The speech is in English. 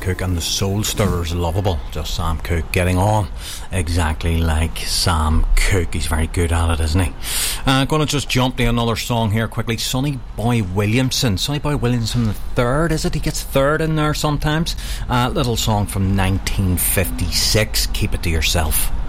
Cooke and the Soul Stirrers, Lovable. Just Sam Cooke getting on exactly like Sam Cooke. He's very good at it, isn't he? Going to just jump to another song here quickly. Sonny Boy Williamson the third, is it? He gets third in there sometimes. Little song from 1956, Keep It To Yourself.